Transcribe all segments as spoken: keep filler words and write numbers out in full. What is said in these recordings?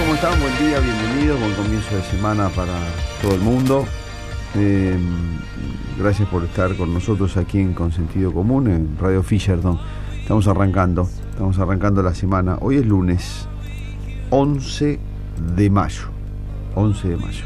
¿cómo están? Buen día, bienvenidos, buen comienzo de semana para todo el mundo. Eh, gracias por estar con nosotros aquí en Con Sentido Común, en Radio Fisherton. Estamos arrancando, estamos arrancando la semana. Hoy es lunes once de mayo. once de mayo.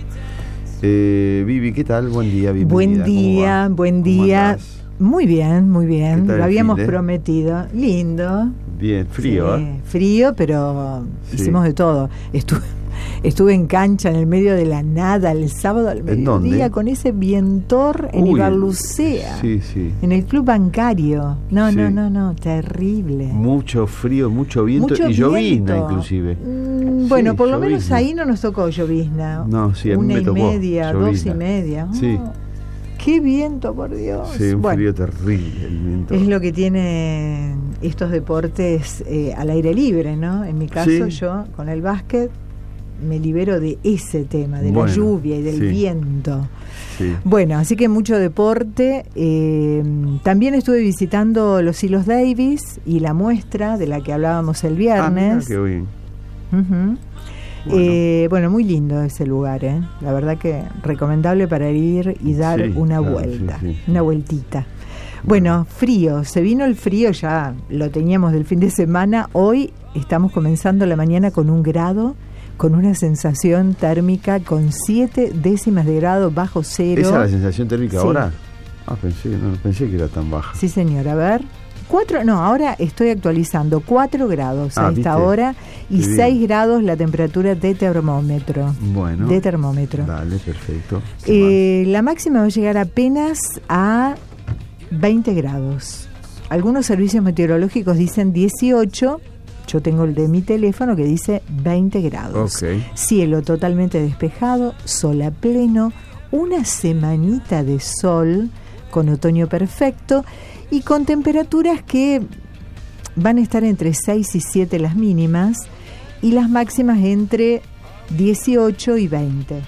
Eh, Vivi, ¿qué tal? Buen día, bienvenida. Buen día, buen día. Muy bien, muy bien. Lo habíamos prometido. Lindo. Bien, frío, sí, ¿eh? Frío, pero sí. Hicimos de todo. Estuve, estuve en cancha en el medio de la nada el sábado al mediodía con ese vientor en Uy, Ibarlucea. Sí, sí. En el club bancario. No, sí. no, no, no, terrible. Mucho frío, mucho viento mucho y viento. llovizna inclusive. Mm, bueno, sí, por lo llovizna. menos ahí no nos tocó llovizna. No, sí, a mí Una me y tocó media, llovizna. dos y media. Sí. Oh, qué viento, por Dios. Sí, un bueno, frío terrible el viento. es lo que tienen estos deportes eh, al aire libre, ¿no? En mi caso, sí. yo con el básquet me libero de ese tema, de bueno, la lluvia y del sí. viento. Sí. Bueno, así que mucho deporte. Eh, también estuve visitando los Hilos Davis y la muestra de la que hablábamos el viernes. Ah, mira, qué bien. Uh-huh. Bueno. Eh, bueno, muy lindo ese lugar, ¿eh? La verdad que recomendable para ir y dar Sí, una claro, vuelta, sí, sí. una vueltita. Bueno, frío, se vino el frío, ya lo teníamos del fin de semana. Hoy estamos comenzando la mañana con un grado, con una sensación térmica con siete décimas de grado bajo cero. ¿Esa es la sensación térmica Sí. ahora? Ah, pensé, no, pensé que era tan baja. Sí, señor, a ver. Cuatro, no, ahora estoy actualizando, cuatro grados Ah, a esta ¿viste? hora y Qué bien. seis grados la temperatura de termómetro. Bueno. De termómetro. Dale, perfecto. Eh, la máxima va a llegar apenas a veinte grados. Algunos servicios meteorológicos dicen dieciocho. Yo tengo el de mi teléfono que dice veinte grados. Ok. Cielo totalmente despejado, sol a pleno, una semanita de sol con otoño perfecto y con temperaturas que van a estar entre seis y siete las mínimas y las máximas entre dieciocho y veinte.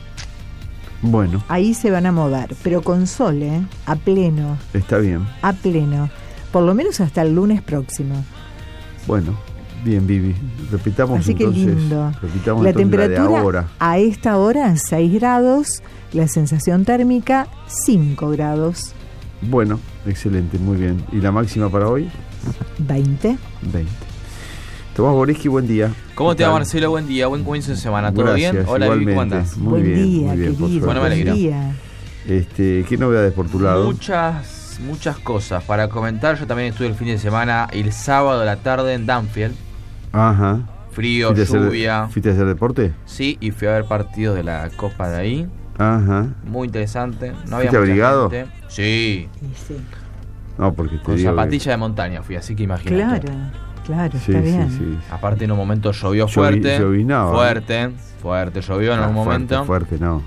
Bueno, Ahí se van a mover, pero con sol, ¿eh? A pleno, está bien. a pleno. Por lo menos hasta el lunes próximo. Bueno, bien, Vivi. Repitamos Así que entonces. lindo. Repitamos La entonces temperatura la de ahora. a esta hora seis grados, la sensación térmica cinco grados. Bueno, excelente, muy bien. ¿Y la máxima para hoy? veinte. veinte. Tomás Boreski, buen día. ¿Cómo te va, tal? Marcelo? Buen día, buen comienzo de semana. ¿Todo Gracias, bien? Hola, Vivi, ¿cómo igualmente. andás? Muy buen bien, día, muy bien, por querido. Bueno, me suerte. alegro. Buen día. Este, ¿qué novedades por tu lado? Muchas, muchas cosas para comentar. Yo también estuve el fin de semana, el sábado a la tarde en Danfield. Ajá. Frío, ¿Fuiste a hacer- lluvia. ¿Fuiste a hacer deporte? Sí, y fui a ver partidos de la Copa de ahí. Ajá. Muy interesante. No había ¿Fuiste mucha abrigado? gente. Sí, Sí, sí. No, porque te con digo zapatilla de montaña fui, así que imagínate. Claro, claro, que- Sí, está sí, bien. sí. Aparte en un momento llovió Llovi- fuerte. llovinaba. Fuerte, fuerte, llovió en Ah, un fuerte, momento. Fuerte, no.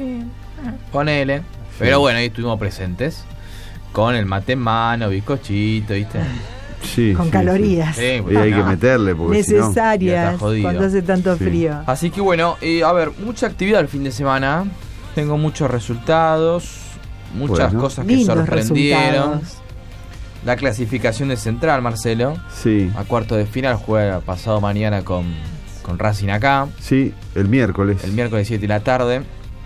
Ponele. Pero bueno, ahí estuvimos presentes. Con el mate en mano, bizcochito, ¿viste? Sí. Con sí, calorías. Sí, sí. bueno, Y hay que no. meterle, porque si no. Ya Necesarias está jodido. cuando hace tanto Sí. frío. Así que bueno, eh, a ver, mucha actividad el fin de semana. Tengo muchos resultados, muchas Bueno. cosas que Lindos sorprendieron. resultados. La clasificación de Central, Marcelo, Sí. a cuarto de final, juega pasado mañana con, con Racing acá, Sí, el miércoles. el miércoles siete de la tarde.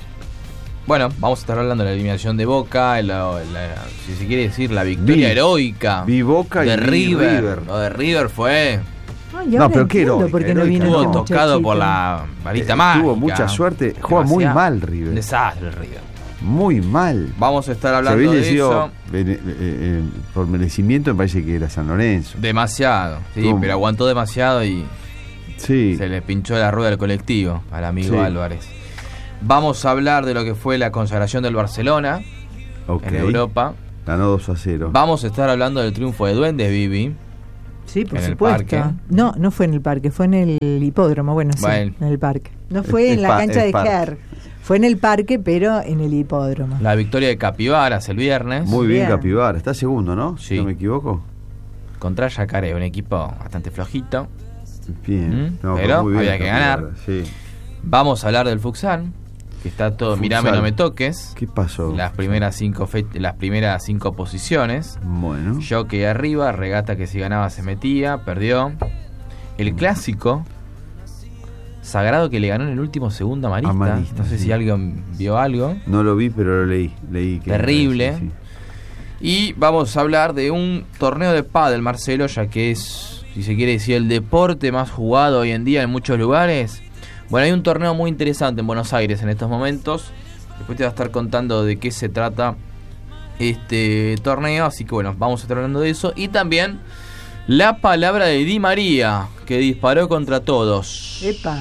Bueno, vamos a estar hablando de la eliminación de Boca, la- la- si se quiere decir, la victoria Vi- heroica Vi Boca y de vi River. River. Lo de River fue Ay, No, ahora pero qué entiendo heroica, por qué no heroica vino no. este estuvo tocado muchachito. por la varita Eh, mágica. tuvo mucha suerte. Juega muy Demasiado. mal River. Un desastre el River. Muy mal. Vamos a estar Si hablando hubiese de sido eso. bene- eh, eh, por merecimiento, me parece que era San Lorenzo. Demasiado, sí, ¿Cómo? pero aguantó demasiado y Sí. se le pinchó la rueda del colectivo al amigo Sí. Álvarez. Vamos a hablar de lo que fue la consagración del Barcelona Ok. en Europa. Ganó dos a cero. Vamos a estar hablando del triunfo de Duendes, Vivi. Sí, por en el supuesto. parque. No, no fue en el parque, fue en el hipódromo, bueno, sí, Bueno. en el parque. No fue El en la pa- cancha el de parque. Ger, fue en el parque, pero en el hipódromo. La victoria de Capibaras el viernes Muy bien, Bien. Capibara. Está segundo, ¿no? Si Sí. no me equivoco. contra Yacaré, un equipo bastante flojito. Bien. Mm, No, pero muy bien, había que Capibara, ganar. Sí. Vamos a hablar del Futsal, que está todo Futsal. mirame no me toques. ¿Qué pasó? Las primeras cinco fe- las primeras cinco posiciones. Bueno. Jockey arriba, Regata que si ganaba se metía, perdió. El clásico Sagrado que le ganó en el último segundo a Marista. A Marista, no sé sí. si alguien vio algo. No lo vi, pero lo leí. leí que Terrible. sí, sí. Y vamos a hablar de un torneo de pádel, Marcelo, ya que es, si se quiere decir, el deporte más jugado hoy en día en muchos lugares. Bueno, hay un torneo muy interesante en Buenos Aires en estos momentos. Después te voy a estar contando de qué se trata este torneo, así que bueno, vamos a estar hablando de eso. Y también la palabra de Di María, que disparó contra todos. Epa.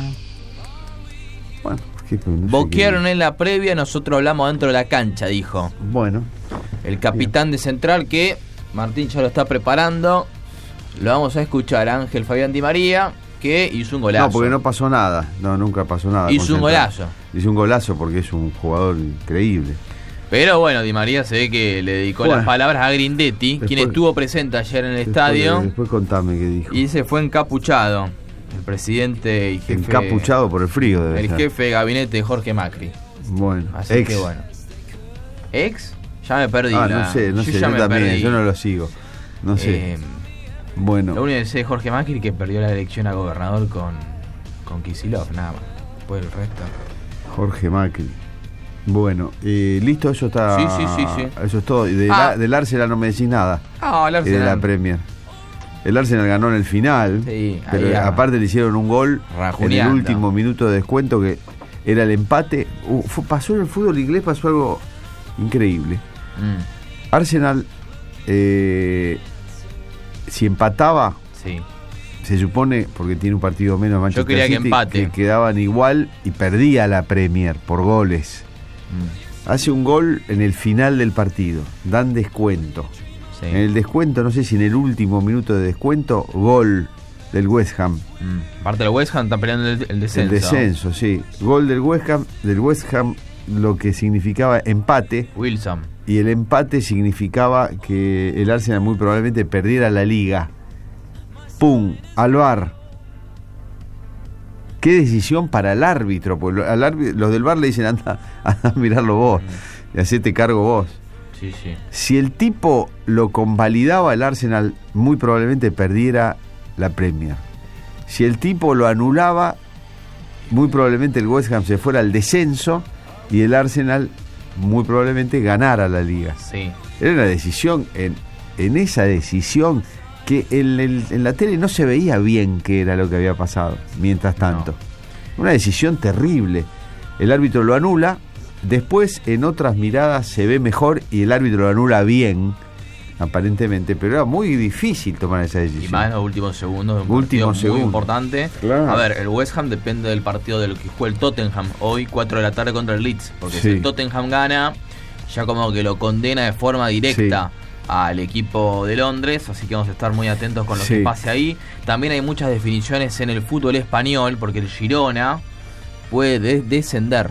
Bueno, ¿qué? Pues no sé Boquearon qué- en la previa, nosotros hablamos dentro de la cancha, dijo Bueno, el capitán de Central, que Martín ya lo está preparando. Lo vamos a escuchar a Ángel Fabián Di María, que hizo un golazo. no, porque no pasó nada. No, nunca pasó nada. Hizo con un Central. golazo. Hizo un golazo porque es un jugador increíble. Pero bueno, Di María se ve que le dedicó Bueno. las palabras a Grindetti, Después- quien estuvo presente ayer en el Después- estadio, Después contame qué dijo. y se fue encapuchado. El presidente y jefe, Encapuchado por el frío, debe el ser. jefe de gabinete de Jorge Macri. Bueno, Así ex. que bueno. ¿Ex? Ya me perdí. Ah, la- no sé, no yo sé, ya yo me también, perdí. yo no lo sigo. No sé. Eh, bueno, Lo único que sé de Jorge Macri que perdió la elección a gobernador con, con Kicillof, nada más. Después el resto. Jorge Macri. Bueno, eh, listo, eso está. Sí, sí, sí, sí. Eso es todo. Y de Ah. la- del Arsenal no me decís nada. Ah, el Y de la Arsenal. Premier. El Arsenal ganó en el final, Sí, pero ahí, ah. aparte le hicieron un gol en el Rajuneando. último minuto de descuento que era el empate. Uh, fue- pasó en el fútbol inglés, pasó algo increíble. Mm, Arsenal, eh, si empataba, sí. se supone, porque tiene un partido menos Manchester Yo quería que City, empate. que quedaban igual y perdía la Premier por goles. Mm, Hace un gol en el final del partido, dan descuento. sí. En el descuento, no sé si en el último minuto de descuento, gol del West Ham. Mm. Aparte del West Ham está peleando el, el descenso. El descenso, sí. Gol del West Ham, del West Ham, lo que significaba empate, Wilson. y el empate significaba que el Arsenal muy probablemente perdiera la liga. ¡Pum! Al V A R. Qué decisión para el árbitro, pues lo- al árbi- los del V A R le dicen anda, anda a mirarlo vos y hacete cargo vos. Sí, sí. Si el tipo lo convalidaba, el Arsenal muy probablemente perdiera la Premier. Si el tipo lo anulaba, muy probablemente el West Ham se fuera al descenso y el Arsenal muy probablemente ganara la liga. Sí. Era una decisión, en, en esa decisión, que en, el- en la tele no se veía bien qué era lo que había pasado, mientras tanto. Una decisión terrible. El árbitro lo anula, después en otras miradas se ve mejor y el árbitro lo anula bien, aparentemente, pero era muy difícil tomar esa Y decisión. más en los últimos segundos de un Último partido muy segundo. importante. Claro. A ver, el West Ham depende del partido de lo que juega el Tottenham hoy, cuatro de la tarde contra el Leeds. Porque Sí. si el Tottenham gana, ya como que lo condena de forma directa al equipo de Londres. Así que vamos a estar muy atentos con lo Sí. que pase ahí. También hay muchas definiciones en el fútbol español, porque el Girona puede de- descender.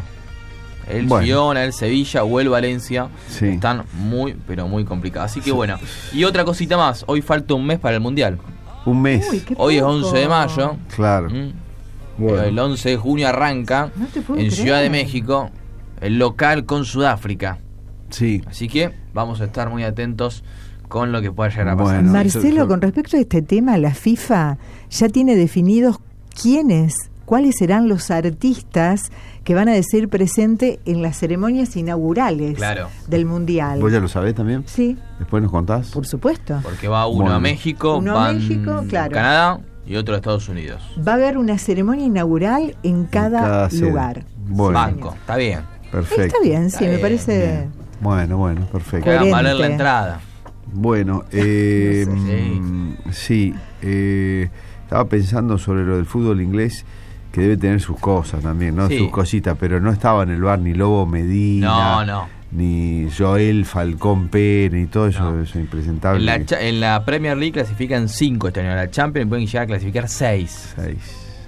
El Bueno. Girona, el Sevilla o el Valencia Sí. están muy, pero muy complicados. Así que bueno. Y otra cosita más, hoy falta un mes para el Mundial. Un mes. Uy, qué Hoy es poco. once de mayo. Claro. Mm. Bueno. El once de junio arranca No te puedo en creer. Ciudad de México el local con Sudáfrica. Sí. Así que vamos a estar muy atentos con lo que pueda llegar a pasar. Bueno. Marcelo, yo- yo- con respecto a este tema, la FIFA ya tiene definidos quiénes, cuáles serán los artistas que van a decir presente en las ceremonias inaugurales Claro. del Mundial. ¿Vos ya lo sabés también? Sí, Después nos contás. por supuesto. Porque va uno Bueno. a México, Uno a van México, claro. Canadá y otro a Estados Unidos. Va a haber una ceremonia inaugural en cada, cada sede. lugar. Bueno. Banco, está bien. Perfecto. Está bien, sí, Está me bien, parece... Bien. Bueno, bueno, perfecto. Que hagan Coherente. valer la entrada. Bueno, eh, No sé. mm, sí, eh, estaba pensando sobre lo del fútbol inglés, que debe tener sus cosas también, ¿no? Sí. Sus cositas, pero no estaba en el bar ni Lobo Medina, No, no. ni Joel Falcón Pérez, ni todo eso, No. eso impresentable. En la, cha- en la Premier League clasifican cinco este año. La Champions pueden llegar a clasificar seis. Seis.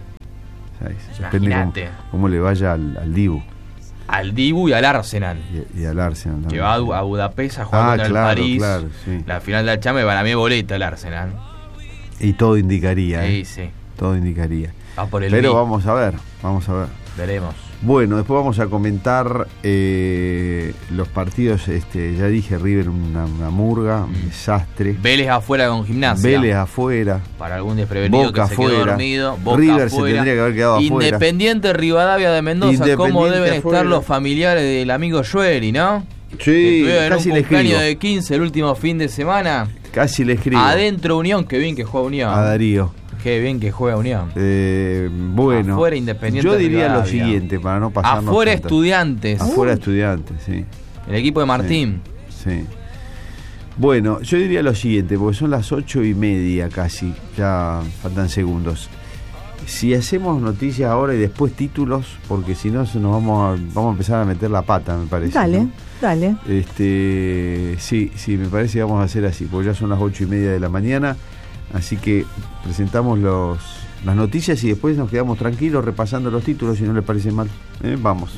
Seis. Depende cómo, Imagínate. cómo le vaya al, al Dibu Al Dibu y al Arsenal. y, y al Arsenal. Que también. va a Bu- a Budapest a jugar Ah, contra claro, el París. claro, sí. La final de la Champions para mí es boleta el Arsenal. Y todo indicaría, Sí, ¿eh? sí. Todo indicaría. Va por el Pero B. vamos a ver, vamos a ver. Veremos. Bueno, después vamos a comentar eh, los partidos. Este, ya dije, River una, una murga, un desastre. Vélez afuera con Gimnasia. Vélez afuera. Para algún desprevenido Boca que se afuera. quedó dormido. Boca River afuera. se tendría que haber quedado afuera. Independiente Rivadavia de Mendoza. ¿Cómo deben afuera. estar los familiares del amigo Joeli, no? Sí, que casi en le un cumpleaños escribo. de quince el último fin de semana. Casi le escribo. Adentro Unión, qué bien que juega Unión. A Darío. Qué bien que juega Unión. Eh, bueno, Afuera Independiente yo diría Rivadavia. lo siguiente, para no pasarnos Afuera tanto. Estudiantes. Afuera Estudiantes, sí. El equipo de Martín. Sí, sí. Bueno, yo diría lo siguiente, porque son las ocho y media casi, ya faltan segundos. Si hacemos noticias ahora y después títulos, porque si no se nos vamos a, vamos a empezar a meter la pata, me parece. Dale, ¿no? dale. Este, sí, sí, me parece que vamos a hacer así, porque ya son las ocho y media de la mañana, así que presentamos los, las noticias y después nos quedamos tranquilos repasando los títulos, si no les parece mal. ¿Eh? Vamos.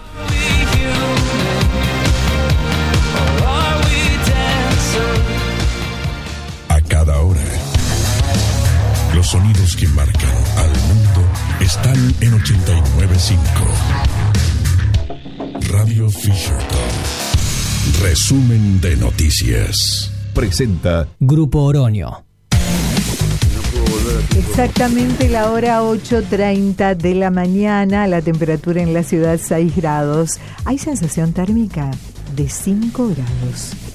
A cada hora, los sonidos que marcan al mundo están en ochenta y nueve punto cinco. Radio Fisherton. Resumen de noticias. Presenta Grupo Oroño. Exactamente la hora ocho treinta de la mañana, la temperatura en la ciudad seis grados. Hay sensación térmica de cinco grados.